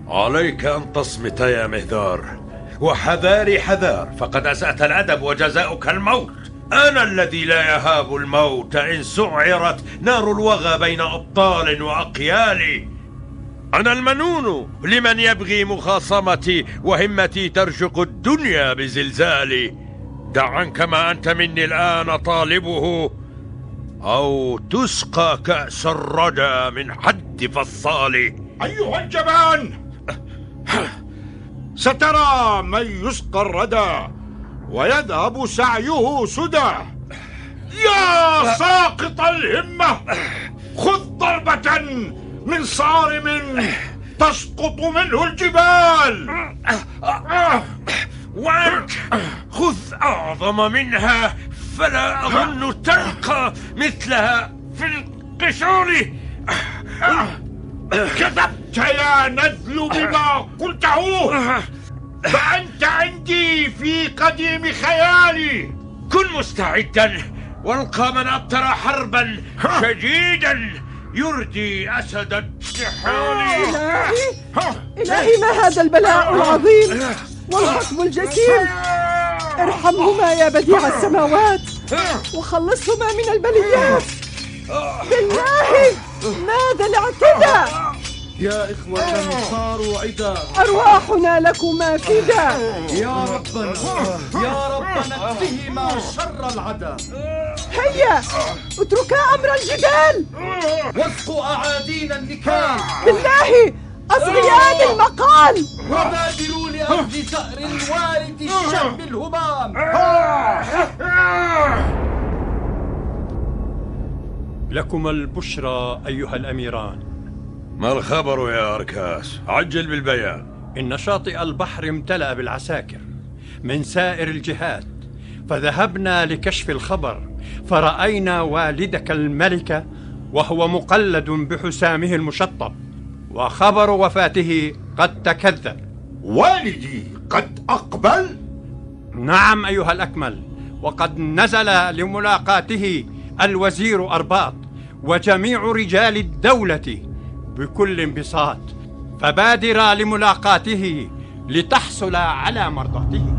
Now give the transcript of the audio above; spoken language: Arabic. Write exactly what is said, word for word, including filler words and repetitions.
عليك أن تصمت يا مهدار، وحذاري حذار، فقد أسأت الأدب وجزاؤك الموت. أنا الذي لا يهاب الموت إن سعرت نار الوغى بين أبطال وأقيال. أنا المنون لمن يبغي مخاصمتي، وهمتي ترشق الدنيا بزلزالي. دع عنك ما أنت مني الآن طالبه، أو تسقى كأس الردى من حد فصال. أيها الجبان، سترى من يسقى الردى ويذهب سعيه سدى. يا ساقط الهمة، خذ ضربة من صارم تسقط منه الجبال، وأنت خذ أعظم منها، فلا أظن تلقى مثلها في القشور. كذبت يا نذل بما قلته، فأنت عندي في قديم خيالي. كن مستعدا، والقى من أبتر حربا شديدا يردي أسد التحال. إلهي إلهي، ما هذا البلاء العظيم والخصم الجسيم؟ ارحمهما يا بديع السماوات، وخلصهما من البليات. بالله، ماذا الاعتداء؟ يا إخوة صاروا عدا، أرواحنا لكما فدا. يا ربنا يا ربنا اكفهما شر العدا. هيا اتركا أمر الجبال، واسقوا أعادينا النكال. بالله أصغيان المقال، وبادروا لأخذ ثأر الوالد الشهم الهمام. لكما البشرى أيها الأميران. ما الخبر يا أركاس؟ عجل بالبيان. إن شاطئ البحر امتلأ بالعساكر من سائر الجهات، فذهبنا لكشف الخبر، فرأينا والدك الملك وهو مقلد بحسامه المشطب، وخبر وفاته قد تكذب. والدي قد أقبل؟ نعم أيها الأكمل، وقد نزل لملاقاته الوزير أرباط وجميع رجال الدولة بكل انبساط، فبادر لملاقاته لتحصل على مرضاته.